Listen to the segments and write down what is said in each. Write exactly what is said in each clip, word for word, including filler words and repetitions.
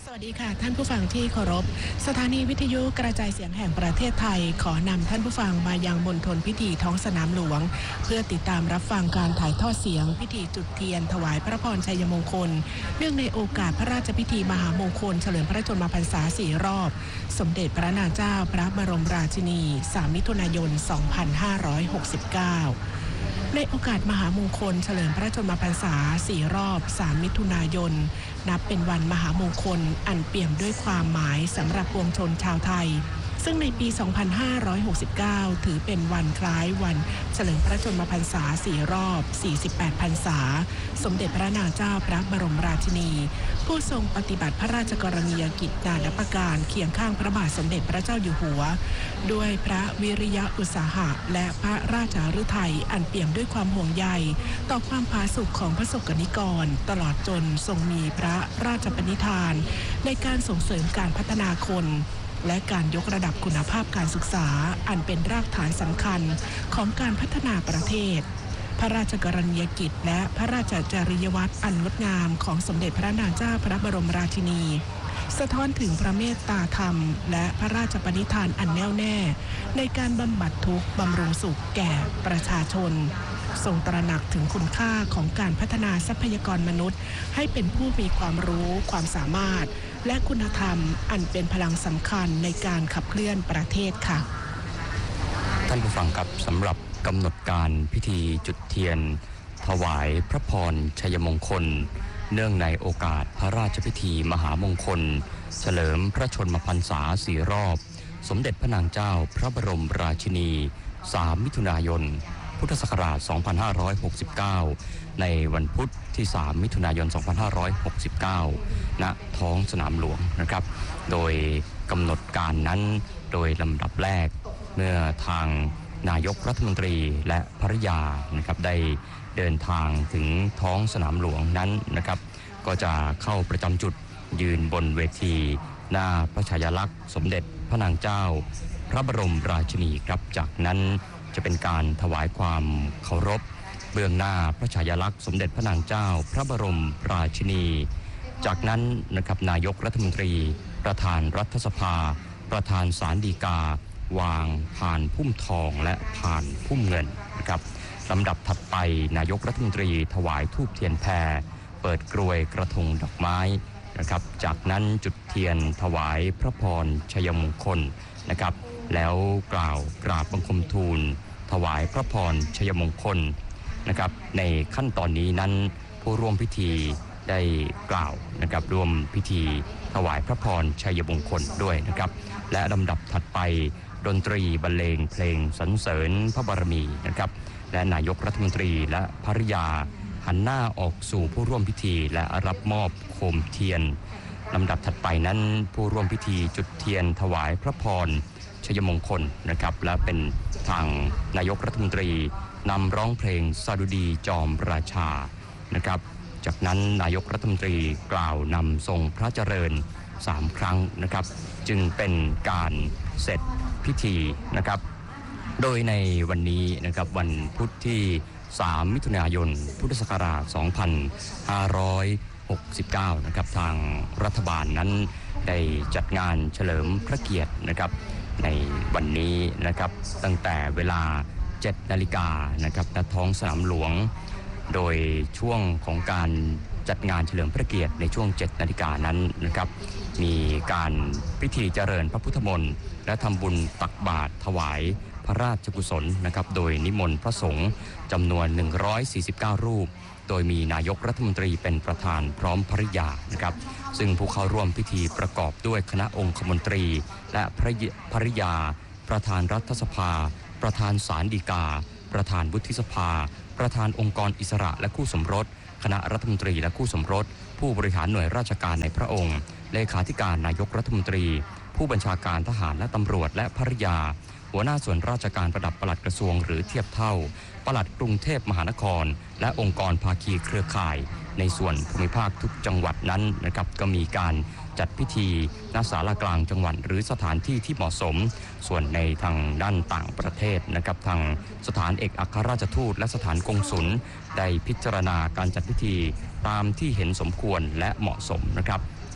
สวัสดีค่ะท่านผู้ฟังที่เคารพสถานีวิทยุกระจายเสียงแห่งประเทศไทยขอนำท่านผู้ฟังมายังมณฑลพิธีท้องสนามหลวงเพื่อติดตามรับฟังการถ่ายทอดเสียงพิธีจุดเทียนถวายพระพรชัยมงคลเนื่องในโอกาสพระราชพิธีมหามงคลเฉลิมพระชนมพรรษาสี่รอบสมเด็จพระนางเจ้าพระบรมราชินีสามมิถุนายนสองพันห้าร้อยหกสิบเก้าในโอกาสมหามงคลเฉลิมพระชนมพรรษาสี่รอบสามมิถุนายนนับเป็นวันมหามงคลอันเปี่ยมด้วยความหมายสำหรับปวงชนชาวไทยซึ่งในปี สองพันห้าร้อยหกสิบเก้า ถือเป็นวันคล้ายวันเฉลิมพระชนมพรรษาสี่รอบสี่สิบแปดพรรษาสมเด็จพระนางเจ้าพระบรมราชินีผู้ทรงปฏิบัติพระราชกรณียกิจนานาประการเคียงข้างพระบาทสมเด็จพระเจ้าอยู่หัวด้วยพระวิริยะอุตสาหะและพระราชฤทัยอันเปี่ยมด้วยความห่วงใยต่อความผาสุกของพระสงฆ์นิกรตลอดจนทรงมีพระราชปณิธานในการส่งเสริมการพัฒนาคนและการยกระดับคุณภาพการศึกษาอันเป็นรากฐานสำคัญของการพัฒนาประเทศพระราชกรณียกิจและพระราชจริยวัตรอันงดงามของสมเด็จพระนางเจ้าพระบรมราชินีสะท้อนถึงพระเมตตาธรรมและพระราชปณิธานอันแน่วแน่ในการบำบัดทุกข์บำรุงสุขแก่ประชาชนทรงตระหนักถึงคุณค่าของการพัฒนาทรัพยากรมนุษย์ให้เป็นผู้มีความรู้ความสามารถและคุณธรรมอันเป็นพลังสำคัญในการขับเคลื่อนประเทศค่ะท่านผู้ฟังครับสำหรับกำหนดการพิธีจุดเทียนถวายพระพรชัยมงคลเนื่องในโอกาสพระราชพิธีมหามงคลเฉลิมพระชนมพรรษาสี่รอบสมเด็จพระนางเจ้าพระบรมราชินีสามมิถุนายนพุทธศักราชสองพันห้าร้อยหกสิบเก้าในวันพุธที่สามมิถุนายนสองพันห้าร้อยหกสิบเก้าณท้องสนามหลวงนะครับโดยกำหนดการนั้นโดยลำดับแรกเมื่อทางนายกรัฐมนตรีและภริยานะครับได้เดินทางถึงท้องสนามหลวงนั้นนะครับก็จะเข้าประจำจุดยืนบนเวทีหน้าพระฉายาลักษณ์สมเด็จพระนางเจ้าพระบรมราชินีครับจากนั้นจะเป็นการถวายความเคารพเบื้องหน้าพระฉายาลักษณ์สมเด็จพระนางเจ้าพระบรมราชินีจากนั้นนะครับนายกรัฐมนตรีประธานรัฐสภาประธานศาลฎีกาวางพานพุ่มทองและพานพุ่มเงินนะครับลำดับถัดไปนายกรัฐมนตรีถวายธูปเทียนแพรเปิดกรวยกระทงดอกไม้นะครับจากนั้นจุดเทียนถวายพระพรชัยมงคลนะครับแล้วกล่าวกราบบังคมทูลถวายพระพรชัยมงคลนะครับในขั้นตอนนี้นั้นผู้ร่วมพิธีได้กล่าวนะครับร่วมพิธีถวายพระพรชัยมงคลด้วยนะครับและลำดับถัดไปดนตรีบรรเลงเพลงสรรเสริญพระบารมีนะครับและนายกรัฐมนตรีและภริยาหันหน้าออกสู่ผู้ร่วมพิธีและรับมอบโคมเทียนลำดับถัดไปนั้นผู้ร่วมพิธีจุดเทียนถวายพระพรชัยมงคลนะครับและเป็นทางนายกรัฐมนตรีนำร้องเพลงสดุดีจอมราชานะครับจากนั้นนายกรัฐมนตรีกล่าวนำทรงพระเจริญสามครั้งนะครับจึงเป็นการเสร็จพิธีนะครับโดยในวันนี้นะครับวันพุธที่สามมิถุนายนพุทธศักราชสองพันห้าร้อยหกสิบเก้านะครับทางรัฐบาลนั้นได้จัดงานเฉลิมพระเกียรตินะครับในวันนี้นะครับตั้งแต่เวลาเจ็ดนาฬิกานะครับณท้องสนามหลวงโดยช่วงของการจัดงานเฉลิมพระเกียรติในช่วงเจ็ดนาฬิกานั้นนะครับมีการพิธีเจริญพระพุทธมนต์และทำบุญตักบาตรถวายพระราชกุศลนะครับโดยนิมนต์พระสงฆ์จำนวนหนึ่งร้อยสี่สิบเก้ารูปโดยมีนายกรัฐมนตรีเป็นประธานพร้อมภริยานะครับซึ่งผู้เข้าร่วมพิธีประกอบด้วยคณะองคมนตรีและภริยาประธานรัฐสภาประธานศาลฎีกาประธานวุฒิสภาประธานองค์กรอิสระและคู่สมรสคณะรัฐมนตรีและคู่สมรสผู้บริหารหน่วยราชการในพระองค์เลขาธิการนายกรัฐมนตรีผู้บัญชาการทหารและตำรวจและภริยาหัวหน้าส่วนราชการระดับปลัดกระทรวงหรือเทียบเท่าปลัดกรุงเทพมหานครและองค์กรภาคีเครือข่ายในส่วนภูมิภาคทุกจังหวัดนั้นนะครับก็มีการจัดพิธีณศาลากลางจังหวัดหรือสถานที่ที่เหมาะสมส่วนในทางด้านต่างประเทศนะครับทางสถานเอกอัครราชทูตและสถานกงสุลได้พิจารณาการจัดพิธีตามที่เห็นสมควรและเหมาะสมนะครับ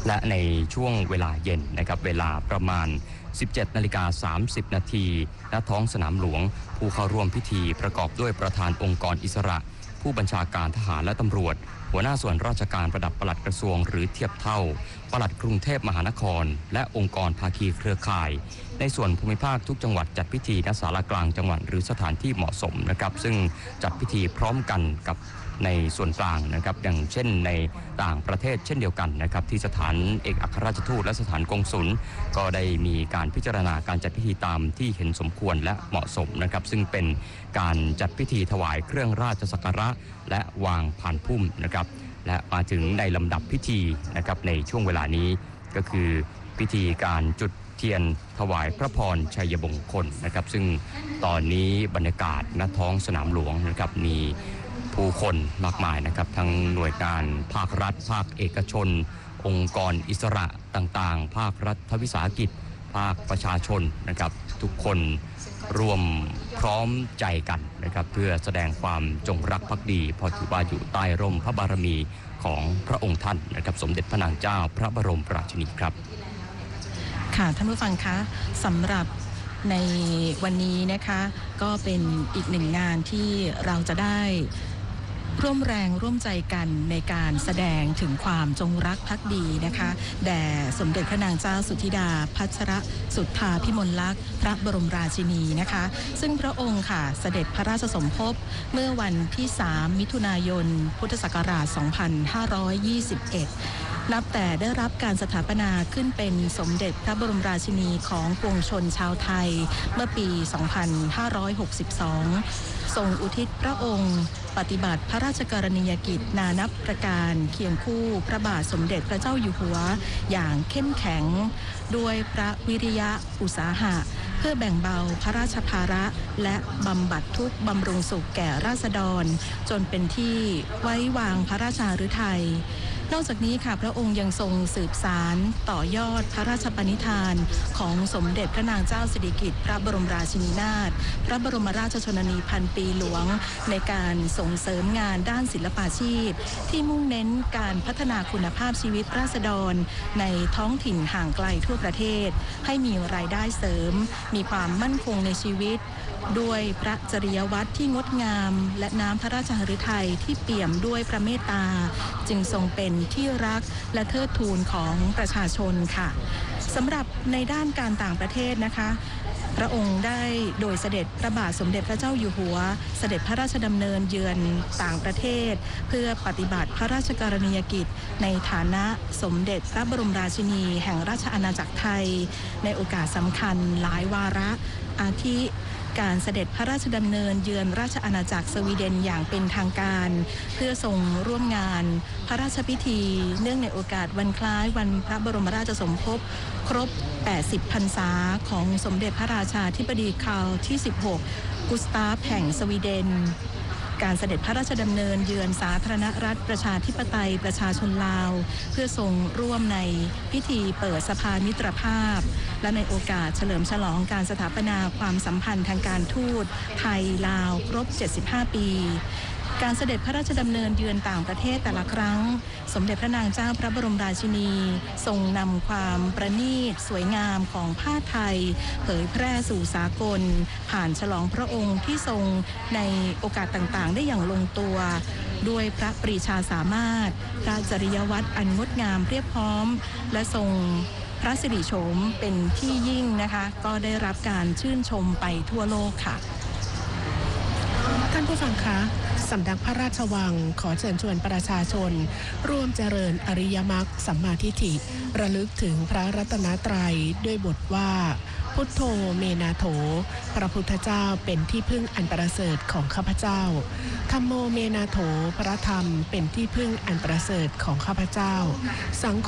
และในช่วงเวลาเย็นนะครับเวลาประมาณ สิบเจ็ดนาฬิกาสามสิบนาทีณท้องสนามหลวงผู้เข้าร่วมพิธีประกอบด้วยประธานองค์กรอิสระผู้บัญชาการทหารและตำรวจหัวหน้าส่วนราชการระดับปลัดกระทรวงหรือเทียบเท่าปลัดกรุงเทพมหานครและองค์กรภาคีเครือข่ายในส่วนภูมิภาคทุกจังหวัดจัดพิธีณศาลากลางจังหวัดหรือสถานที่เหมาะสมนะครับซึ่งจัดพิธีพร้อมกันกับในส่วนกลางนะครับอย่างเช่นในต่างประเทศเช่นเดียวกันนะครับที่สถานเอกอัครราชทูตและสถานกงสุลก็ได้มีการพิจารณาการจัดพิธีตามที่เห็นสมควรและเหมาะสมนะครับซึ่งเป็นการจัดพิธีถวายเครื่องราชสักการะและวางพานพุ่มนะครับและมาถึงในลำดับพิธีนะครับในช่วงเวลานี้ก็คือพิธีการจุดเทียนถวายพระพรชัยมงคลนะครับซึ่งตอนนี้บรรยากาศณท้องสนามหลวงนะครับมีผู้คนมากมายนะครับทั้งหน่วยงานภาครัฐภาคเอกชนองค์กรอิสระต่างๆภาครัฐวิสาหกิจภาคประชาชนนะครับทุกคนรวมพร้อมใจกันนะครับเพื่อแสดงความจงรักภักดีเพราะถือว่าอยู่ใต้ร่มพระบารมีของพระองค์ท่านนะครับสมเด็จพระนางเจ้าพระบรมราชินีครับค่ะท่านผู้ฟังคะสำหรับในวันนี้นะคะก็เป็นอีกหนึ่งงานที่เราจะได้ร่วมแรงร่วมใจกันในการแสดงถึงความจงรักภักดีนะคะแด่สมเด็จพระนางเจ้าสุธิดาพัชรสุทธาภิมลลักษณ์พระบรมราชินีนะคะซึ่งพระองค์ค่ะเสด็จพระราชสมภพเมื่อวันที่สามมิถุนายนพุทธศักราชสองพันห้าร้อยยี่สิบเอ็ดนับแต่ได้รับการสถาปนาขึ้นเป็นสมเด็จพระบรมราชินีของปวงชนชาวไทยเมื่อปี สองพันห้าร้อยหกสิบสอง ทรงอุทิศพระองค์ปฏิบัติพระราชกรณียกิจนานับประการเคียงคู่พระบาทสมเด็จพระเจ้าอยู่หัวอย่างเข้มแข็งด้วยพระวิริยะอุตสาหะเพื่อแบ่งเบาพระราชภาระและบำบัดทุกข์บำรุงสุขแก่ราษฎรจนเป็นที่ไว้วางพระราชาฤทัยนอกจากนี้ค่ะพระองค์ยังทรงสืบสารต่อยอดพระราชปณิธานของสมเด็จพระนางเจ้าสิริกิติ์พระบรมราชินีนาถพระบรมราชชนนีพันปีหลวงในการส่งเสริมงานด้านศิลปาชีพที่มุ่งเน้นการพัฒนาคุณภาพชีวิตราษฎรในท้องถิ่นห่างไกลทั่วประเทศให้มีรายได้เสริมมีความมั่นคงในชีวิตด้วยพระจริยวัตรที่งดงามและน้ำพระราชหฤทัยที่เปี่ยมด้วยพระเมตตาจึงทรงเป็นที่รักและเทิดทูนของประชาชนค่ะสำหรับในด้านการต่างประเทศนะคะพระองค์ได้โดยเสด็จพระบาทสมเด็จพระเจ้าอยู่หัวเสด็จพระราชดำเนินเยือนต่างประเทศเพื่อปฏิบัติพระราชกรณียกิจในฐานะสมเด็จพระบรมราชินีแห่งราชอาณาจักรไทยในโอกาสสำคัญหลายวาระอาทิการเสด็จพระราชดำเนินเยือนราชอาณาจักรสวีเดนอย่างเป็นทางการเพื่อทรงร่วมงานพระราชพิธีเนื่องในโอกาสวันคล้ายวันพระบรมราชสมภพครบแปดสิบพรรษาของสมเด็จพระราชาธิบดีคาร์ลที่สิบหกกุสตาฟแห่งสวีเดนการเสด็จพระราชดำเนินเยือนสาธารณรัฐประชาธิปไตยประชาชนลาวเพื่อทรงร่วมในพิธีเปิดสภามิตรภาพและในโอกาสเฉลิมฉลองการสถาปนาความสัมพันธ์ทางการทูตไทยลาวครบเจ็ดสิบห้าปีการเสด็จพระราชดำเนินเยือนต่างประเทศแต่ละครั้งสมเด็จพระนางเจ้าพระบรมราชินีทรงนำความประณีตสวยงามของผ้าไทยเผยแพร่สู่สากลผ่านฉลองพระองค์ที่ทรงในโอกาสต่างๆได้อย่างลงตัวด้วยพระปรีชาสามารถพระจริยวัตรอันงดงามเรียบพร้อมและทรงพระสิริโฉมเป็นที่ยิ่งนะคะก็ได้รับการชื่นชมไปทั่วโลกค่ะท่านผู้ฟังคะสำนักพระราชวังขอเชิญชวนประชาชนร่วมเจริญอริยมรรคสัมมาทิฏฐิระลึกถึงพระรัตนตรัยด้วยบทว่าพุทโธเมนาโถพระพุทธเจ้าเป็นที่พึ่งอันประเสริฐของข้าพเจ้าธัมโมเมนาโถพระธรรมเป็นที่พึ่งอันประเสริฐของข้าพเจ้าสัง